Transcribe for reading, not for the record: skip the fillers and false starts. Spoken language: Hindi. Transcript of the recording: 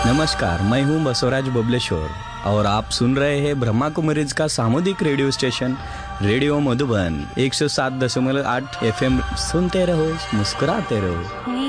नमस्कार, मैं हूं बसवराज बबलेश्वर और आप सुन रहे हैं ब्रह्मा कुमारीज का सामुदायिक radio station radio Madhuban 107.8 FM। सुनते रहो, मुस्कुराते रहो।